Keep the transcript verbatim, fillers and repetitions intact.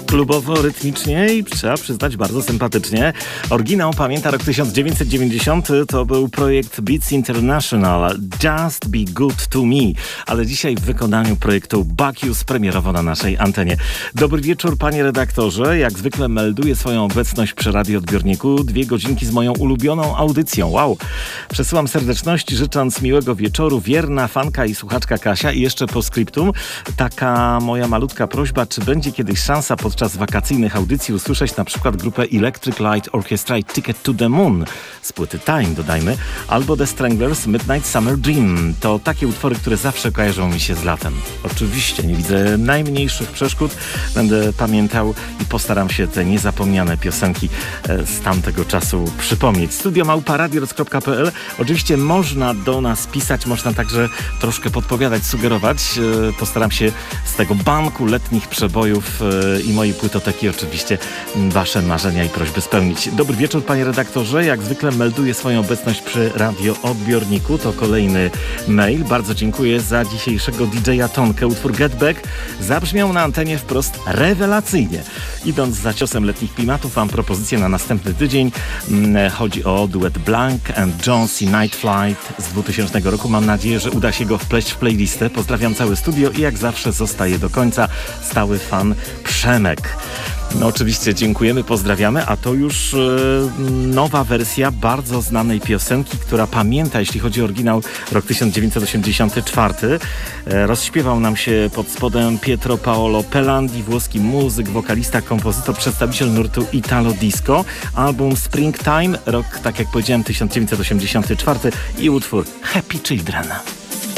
Klubowo, rytmicznie i trzeba przyznać bardzo sympatycznie. Oryginał pamięta rok tysiąc dziewięćset dziewięćdziesiąty, to był projekt Beats International, Just Be Good To Me, ale dzisiaj w wykonaniu projektu Bacchus premierowo na naszej antenie. Dobry wieczór, panie redaktorze. Jak zwykle melduję swoją obecność przy radioodbiorniku. Dwie godzinki z moją ulubioną audycją. Wow! Przesyłam serdeczności, życząc miłego wieczoru. Wierna fanka i słuchaczka Kasia. I jeszcze po skryptum taka moja malutka prośba, czy będzie kiedyś szansa podczas wakacyjnych audycji usłyszeć na przykład grupę Electric Light Orchestra i Ticket to the Moon z płyty Time, dodajmy, albo The Stranglers Midnight Summer Dream. To takie utwory, które zawsze kojarzą mi się z latem. Oczywiście nie widzę najmniejszych przeszkód. Będę pamiętał i postaram się te niezapomniane piosenki z tamtego czasu przypomnieć. Studio małpa radiorock kropka p l. Oczywiście można do nas pisać, można także troszkę podpowiadać, sugerować. Postaram się z tego banku letnich przebojów i mojej płytoteki oczywiście wasze marzenia i prośby spełnić. Dobry wieczór, panie redaktorze. Jak zwykle melduję swoją obecność przy radioodbiorniku. To kolejny mail. Bardzo dziękuję za dzisiejszego D J-a Tonkę. Utwór Get Back zabrzmiał na antenie wprost rewelacyjnie. Idąc za ciosem letnich klimatów, mam propozycję na następny tydzień. Chodzi o duet Blank and Jones i Night Flight z dwutysięcznego roku. Mam nadzieję, że uda się go wpleść w playlistę. Pozdrawiam całe studio i jak zawsze zostaje do końca stały fan Przemek. No oczywiście dziękujemy, pozdrawiamy, a to już e, nowa wersja bardzo znanej piosenki, która pamięta, jeśli chodzi o oryginał, rok tysiąc dziewięćset osiemdziesiąty czwarty. E, rozśpiewał nam się pod spodem Pietro Paolo Pelandi, włoski muzyk, wokalista, kompozytor, przedstawiciel nurtu Italo Disco. Album Springtime, rok, tak jak powiedziałem, tysiąc dziewięćset osiemdziesiąty czwarty i utwór Happy Children.